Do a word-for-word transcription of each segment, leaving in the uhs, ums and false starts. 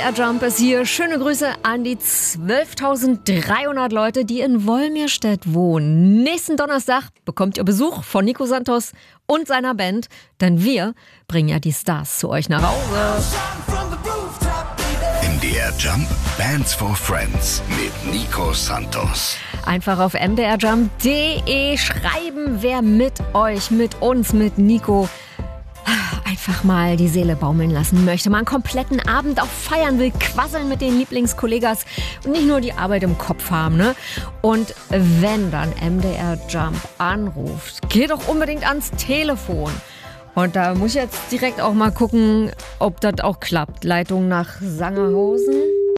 R Jump ist hier. Schöne Grüße an die zwölftausenddreihundert Leute, die in Wolmirstedt wohnen. Nächsten Donnerstag bekommt ihr Besuch von Nico Santos und seiner Band, denn wir bringen ja die Stars zu euch nach Hause. M D R Jump Bands for Friends mit Nico Santos. Einfach auf m d r jump punkt d e schreiben, wer mit euch, mit uns, mit Nico einfach mal die Seele baumeln lassen möchte, mal einen kompletten Abend auch feiern will, quasseln mit den Lieblingskollegas und nicht nur die Arbeit im Kopf haben, ne? Und wenn dann M D R Jump anruft, geh doch unbedingt ans Telefon. Und da muss ich jetzt direkt auch mal gucken, ob das auch klappt. Leitung nach Sangerhausen.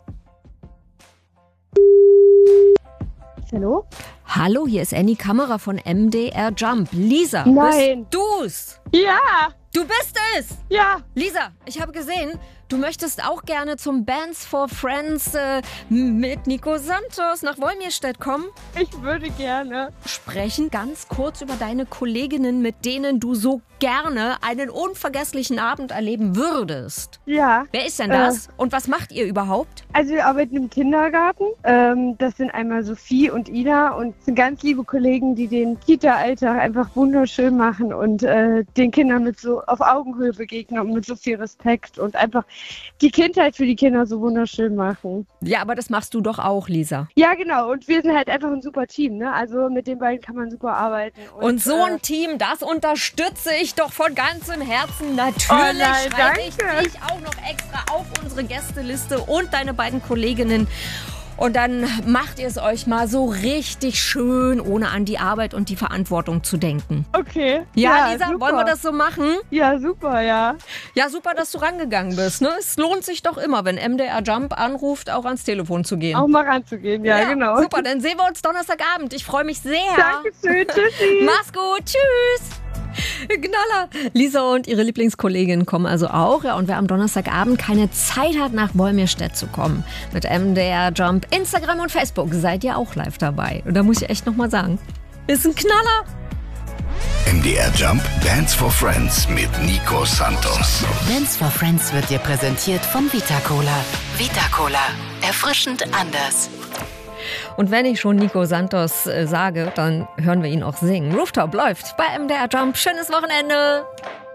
Hallo? Hallo, hier ist Annie Kammerer von M D R Jump. Lisa, Nein. bist du's? Ja, Du bist es! ja. Lisa, ich habe gesehen, du möchtest auch gerne zum Bands for Friends äh, mit Nico Santos nach Wolmirstedt kommen. Ich würde gerne. Sprechen ganz kurz über deine Kolleginnen, mit denen du so gerne einen unvergesslichen Abend erleben würdest. Ja. Wer ist denn das? Und was macht ihr überhaupt? Also wir arbeiten im Kindergarten. Ähm, das sind einmal Sophie und Ida und sind ganz liebe Kollegen, die den Kita-Alltag einfach wunderschön machen und äh, den Kindern mit so auf Augenhöhe begegnen und mit so viel Respekt und einfach die Kindheit für die Kinder so wunderschön machen. Ja, aber das machst du doch auch, Lisa. Ja, genau. Und wir sind halt einfach ein super Team, ne? Also mit den beiden kann man super arbeiten. Und, Und so ein äh, Team, das unterstütze ich doch von ganzem Herzen. Natürlich Oh nein, schreibe ich danke. dich auch noch extra auf unsere Gästeliste und deine beiden Kolleginnen. Und dann macht ihr es euch mal so richtig schön, ohne an die Arbeit und die Verantwortung zu denken. Okay. Ja, Lisa, super. wollen wir das so machen? Ja, super, ja. Ja, super, dass du rangegangen bist. Ne? Es lohnt sich doch immer, wenn M D R Jump anruft, auch ans Telefon zu gehen. Auch mal ranzugehen, ja, genau. Super, dann sehen wir uns Donnerstagabend. Ich freue mich sehr. Dankeschön, tschüssi. Mach's gut, tschüss. Knaller. Lisa und ihre Lieblingskollegin kommen also auch. Ja, und wer am Donnerstagabend keine Zeit hat, nach Wolmirstedt zu kommen, mit M D R Jump, Instagram und Facebook seid ihr auch live dabei. Und da muss ich echt nochmal sagen, ist ein Knaller. M D R Jump Bands for Friends mit Nico Santos. Bands for Friends wird dir präsentiert von Vita Cola. Vita Cola. Erfrischend anders. Und wenn ich schon Nico Santos äh, sage, dann hören wir ihn auch singen. Rooftop läuft bei M D R Jump. Schönes Wochenende.